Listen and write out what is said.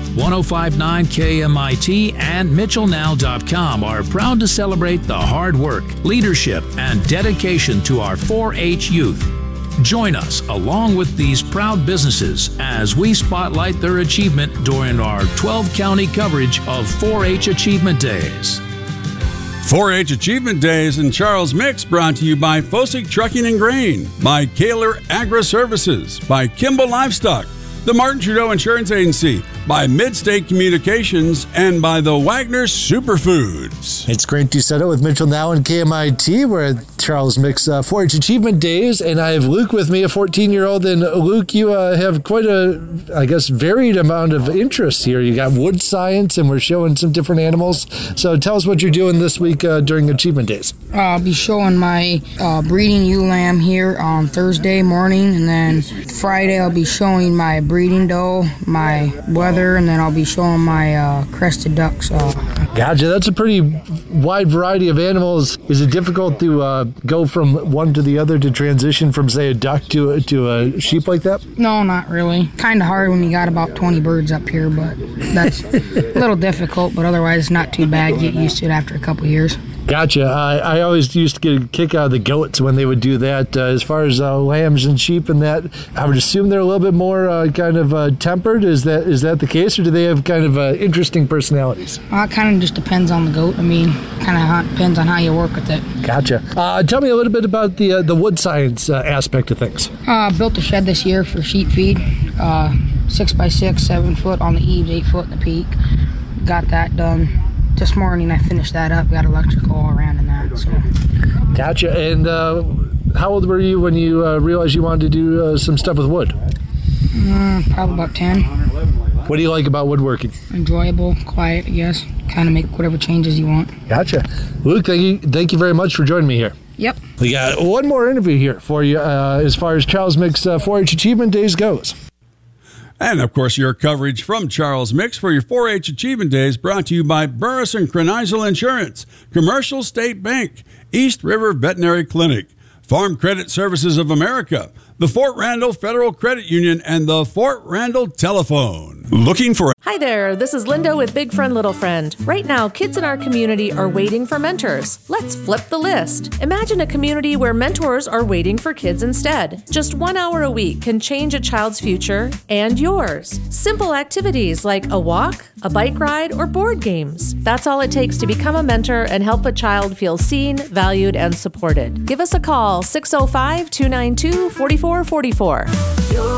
105.9 KMIT and MitchellNow.com are proud to celebrate the hard work, leadership, and dedication to our 4-H youth. Join us along with these proud businesses as we spotlight their achievement during our 12-county coverage of 4-H Achievement Days. 4-H Achievement Days in Charles Mix brought to you by Fosick Trucking and Grain, by Kaler Agri Services, by Kimball Livestock, the Martin Trudeau Insurance Agency, by Midstate Communications, and by the Wagner Superfoods. It's great to set it with Mitchell Now and KMIT. We're at Charles Mix 4-H Achievement Days, and I have Luke with me, a 14-year-old. And Luke, you have quite a, I guess, varied amount of interests here. You got wood science, and we're showing some different animals. So tell us what you're doing this week during Achievement Days. I'll be showing my breeding ewe lamb here on Thursday morning, and then Friday I'll be showing my breeding doe, my weather, and then I'll be showing my crested ducks. Gotcha. That's a pretty wide variety of animals. Is it difficult to go from one to the other, to transition from, say, a duck to a sheep like that? No, not really. Kind of hard when you got about 20 birds up here, but that's a little difficult, but otherwise it's not too bad. Get used to it after a couple years. Gotcha. I always used to get a kick out of the goats when they would do that. As far as lambs and sheep and that, I would assume they're a little bit more kind of tempered. Is that the case, or do they have kind of interesting personalities? It kind of just depends on the goat. I mean, kind of depends on how you work with it. Gotcha. Tell me a little bit about the wood science aspect of things. Built a shed this year for sheep feed. 6x6, 7 foot on the eaves, 8 foot in the peak. Got that done. This morning I finished that up, got electrical all around in that. So. Gotcha. And how old were you when you realized you wanted to do some stuff with wood? Probably about 10. What do you like about woodworking? Enjoyable, quiet, I guess. Kind of make whatever changes you want. Gotcha. Luke, thank you very much for joining me here. Yep. We got one more interview here for you as far as Charles Mix 4-H Achievement Days goes. And, of course, your coverage from Charles Mix for your 4-H Achievement Days brought to you by Burris and Krenizl Insurance, Commercial State Bank, East River Veterinary Clinic, Farm Credit Services of America, the Fort Randall Federal Credit Union, and the Fort Randall Telephone. Looking for... Hi there, this is Linda with Big Friend Little Friend. Right now, kids in our community are waiting for mentors. Let's flip the list. Imagine a community where mentors are waiting for kids instead. Just 1 hour a week can change a child's future and yours. Simple activities like a walk, a bike ride, or board games. That's all it takes to become a mentor and help a child feel seen, valued, and supported. Give us a call, 605-292-4444.